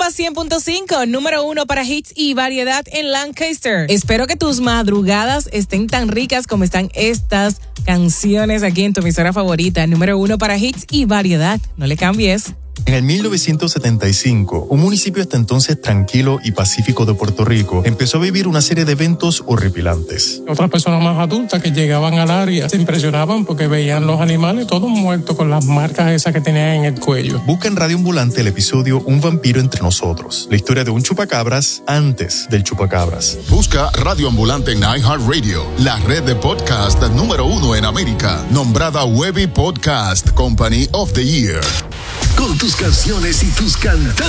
Rumba 100.5, número 1 para hits y variedad en Lancaster. Espero que tus madrugadas estén tan ricas como están estas canciones aquí en tu emisora favorita, número 1 para hits y variedad. No le cambies. En el 1975, un municipio hasta entonces tranquilo y pacífico de Puerto Rico empezó a vivir una serie de eventos horripilantes. Otras personas más adultas que llegaban al área se impresionaban porque veían los animales todos muertos con las marcas esas que tenían en el cuello. Busca en Radio Ambulante el episodio Un vampiro entre nosotros, la historia de un chupacabras antes del chupacabras. Busca Radio Ambulante en iHeartRadio, la red de podcast número 1 en América, nombrada Webby Podcast Company of the Year. Con tus canciones y tus cantantes.